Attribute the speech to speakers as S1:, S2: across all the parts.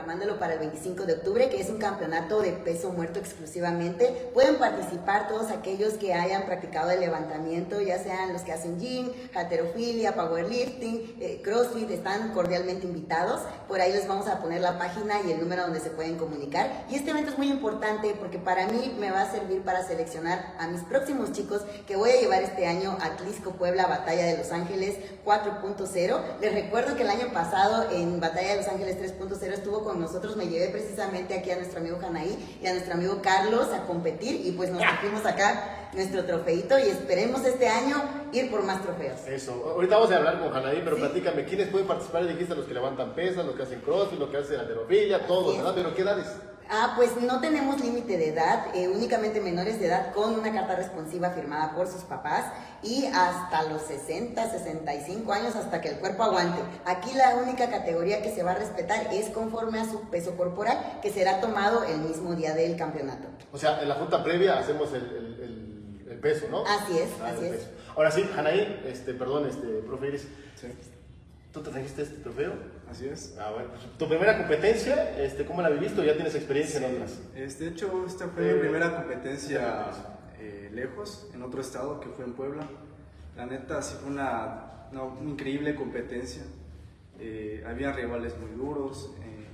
S1: programándolo para el 25 de octubre, que es un campeonato de peso muerto exclusivamente. Pueden participar todos aquellos que hayan practicado el levantamiento, ya sean los que hacen gym, halterofilia, powerlifting, crossfit, están cordialmente invitados. Por ahí les vamos a poner la página y el número donde se pueden comunicar. Y este evento es muy importante porque para mí me va a servir para seleccionar a mis próximos chicos que voy a llevar este año a Tlisco, Puebla, Batalla de Los Ángeles 4.0. Les recuerdo que el año pasado en Batalla de Los Ángeles 3.0 estuvo con nosotros, me llevé precisamente aquí a nuestro amigo Janaí y a nuestro amigo Carlos a competir y pues nos trajimos acá nuestro trofeito y esperemos este año ir por más trofeos.
S2: Eso, ahorita vamos a hablar con Janaí, pero sí, platícame, ¿quiénes pueden participar? Dijiste los que levantan pesas, los que hacen crossfit, los que hacen halterofilia, todos, ¿verdad? Pero ¿qué edades?
S1: Pues no tenemos límite de edad, únicamente menores de edad con una carta responsiva firmada por sus papás y hasta los 60, 65 años, hasta que el cuerpo aguante. Aquí la única categoría que se va a respetar es conforme a su peso corporal, que será tomado el mismo día del campeonato.
S2: O sea, en la junta previa hacemos el peso, ¿no?
S1: Así es, así es.
S2: Ahora sí, Janaí, profe Iris,
S3: sí.
S2: ¿Tú te trajiste este trofeo?
S3: Así es.
S2: Bueno. ¿Tu primera competencia, cómo la viviste o ya tienes experiencia en otras?
S3: De hecho, esta fue mi primera competencia lejos, en otro estado, que fue en Puebla. La neta, sí fue una increíble competencia. Había rivales muy duros.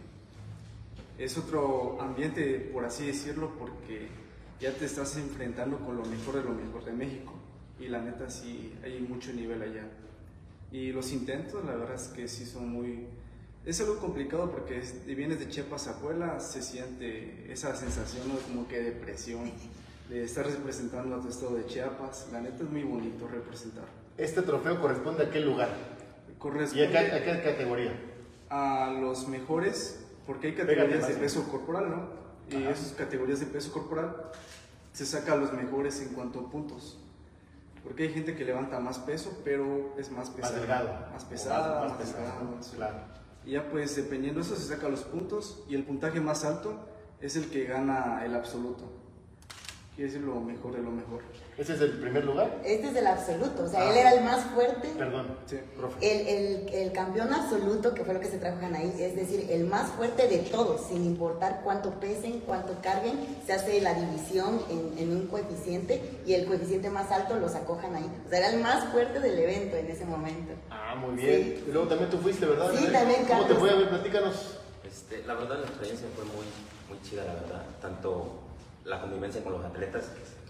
S3: Es otro ambiente, por así decirlo, porque ya te estás enfrentando con lo mejor de México. Y la neta, sí, hay mucho nivel allá. Y los intentos, la verdad es que sí son muy... Es algo complicado porque vienes de Chiapas a Puebla, se siente esa sensación, ¿no?, como que de presión, de estar representando a tu estado de Chiapas. La neta es muy bonito representar.
S2: ¿Este trofeo corresponde a qué lugar?
S3: Corresponde
S2: ¿Y a qué categoría?
S3: A los mejores, porque hay categorías de peso corporal, ¿no? Y esas categorías de peso corporal se saca a los mejores en cuanto a puntos. Porque hay gente que levanta más peso, pero es más pesada.
S2: Más delgado.
S3: Más pesada,
S2: más pesada, ¿no? Claro.
S3: Y ya pues dependiendo de eso se saca los puntos y el puntaje más alto es el que gana el absoluto. Quiere decir lo mejor de lo mejor.
S2: ¿Ese es el primer lugar?
S1: Este es el absoluto, o sea, él era el más fuerte.
S2: Perdón,
S3: sí,
S1: profe. El campeón absoluto, que fue lo que se trajo Janaí, es decir, el más fuerte de todos, sin importar cuánto pesen, cuánto carguen, se hace la división en un coeficiente y el coeficiente más alto lo sacó Janaí. O sea, era el más fuerte del evento en ese momento.
S2: Muy bien.
S1: Sí.
S2: Y luego también tú fuiste, ¿verdad?
S1: Sí, también,
S2: ¿Cómo
S1: Carlos.
S2: te fue? A ver, platícanos.
S4: La verdad, la experiencia fue muy chida, la verdad. Tanto la convivencia con los atletas,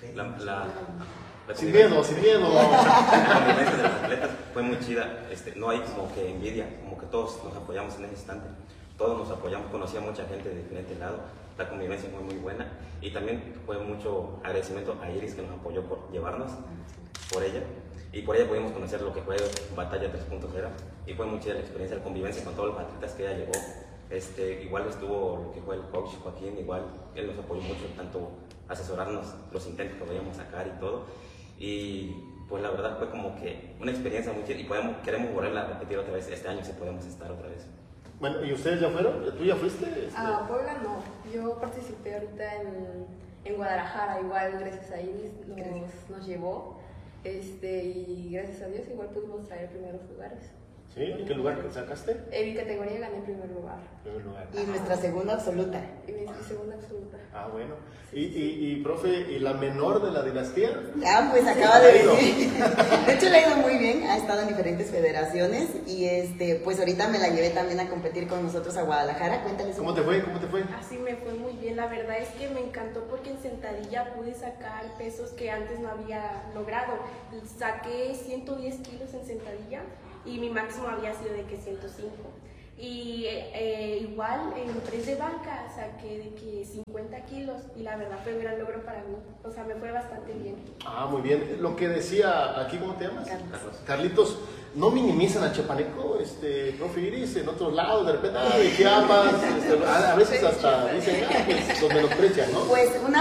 S2: Sin miedo, sin miedo.
S4: La convivencia de los atletas fue muy chida. No hay como que envidia, como que todos nos apoyamos en ese instante. Todos nos apoyamos, conocí a mucha gente de diferentes lados. La convivencia fue muy buena y también fue mucho agradecimiento a Iris que nos apoyó por llevarnos, por ella. Y por ella pudimos conocer lo que fue Batalla 3.0 y fue muy chida la experiencia, la convivencia con todos los atletas que ella llevó. Igual estuvo lo que fue el coach Joaquín, igual él nos apoyó mucho, tanto asesorarnos los intentos que podíamos sacar y todo. Y pues la verdad fue como que una experiencia muy chida y queremos volverla a repetir otra vez este año si podemos estar otra vez.
S2: Bueno, ¿y ustedes ya fueron? ¿Tú ya fuiste?
S5: A Puebla no, yo participé ahorita en Guadalajara, igual gracias a Iris nos llevó. Y gracias a Dios igual pudimos traer primeros lugares.
S2: ¿Sí? ¿Y qué lugar sacaste?
S5: En mi categoría gané primer lugar.
S1: Y nuestra segunda absoluta.
S5: Y mi segunda absoluta.
S2: Bueno. Y profe, ¿y la menor de la dinastía?
S1: Pues acaba de venir. De hecho, le ha ido muy bien, ha estado en diferentes federaciones y pues ahorita me la llevé también a competir con nosotros a Guadalajara. Cuéntales.
S2: ¿Cómo te fue?
S5: Así me fue muy bien, la verdad es que me encantó porque en sentadilla pude sacar pesos que antes no había logrado. Saqué 110 kilos en sentadilla y mi máximo había sido de que 105. Y igual en press de banca saqué de que 50 kilos y la verdad fue un gran logro para mí, o sea, me fue bastante bien.
S2: Muy bien. Lo que decía aquí, ¿cómo te llamas? Carlitos, no minimizan a Chiapaneco, profe Iris, en otros lados, de repente, de Chiapas, a veces hasta dicen, pues los menosprecian, ¿no?
S1: Pues una